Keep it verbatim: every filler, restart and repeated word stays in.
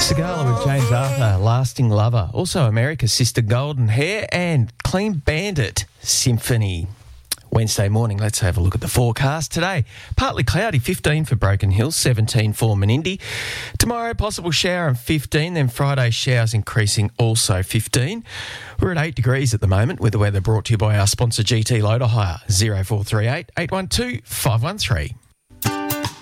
Sigala with James Arthur, Lasting Lover. Also America's Sister, Golden Hair, and Clean Bandit, Symphony. Wednesday morning, let's have a look at the forecast today. Partly cloudy, fifteen for Broken Hill, seventeen for Menindee. Tomorrow, possible shower and fifteen, then Friday showers increasing, also fifteen. We're at eight degrees at the moment, with the weather brought to you by our sponsor G T Loader Hire, zero four three eight, eight one two, five one three.